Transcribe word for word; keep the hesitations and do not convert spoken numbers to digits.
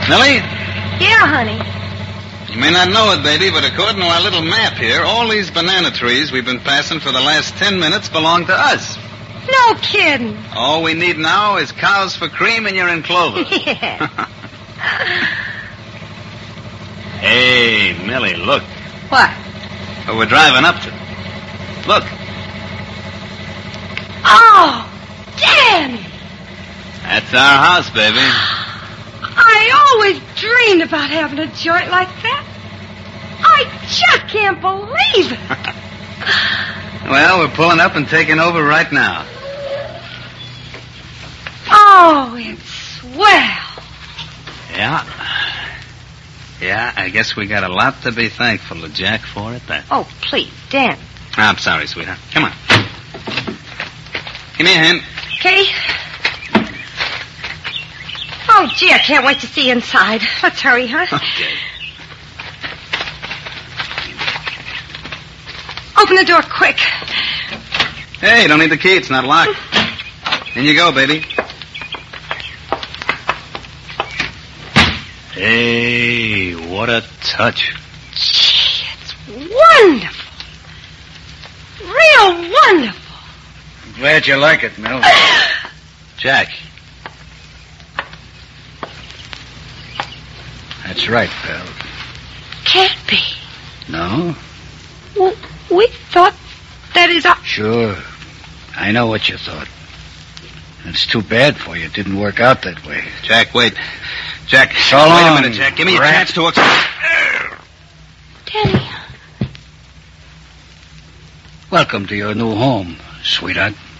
Millie? Yeah, honey. You may not know it, baby, but according to our little map here, all these banana trees we've been passing for the last ten minutes belong to us. No kidding. All we need now is cows for cream and you're in clover. Yeah. Hey, Millie, look. What? Where we're driving up to. Look. Oh, Danny. That's our house, baby. I always dreamed about having a joint like that. I just can't believe it. Well, we're pulling up and taking over right now. Oh, it's swell. Yeah. Yeah, I guess we got a lot to be thankful to Jack for at that. Oh, please, Dan. I'm sorry, sweetheart. Come on. Give me a hand. Okay. Oh, gee, I can't wait to see inside. Let's hurry, huh? Okay. Open the door quick. Hey, don't need the key. It's not locked. In you go, baby. Hey, what a touch. Gee, it's wonderful. Real wonderful. I'm glad you like it, Mel. Jack. That's right, pal. Can't be. No? Well, we thought that is our... Sure. I know what you thought. It's too bad for you. It didn't work out that way. Jack, wait. Jack, So wait long, a minute, Jack. Give me a rat. chance to... Danny. Welcome to your new home, sweetheart.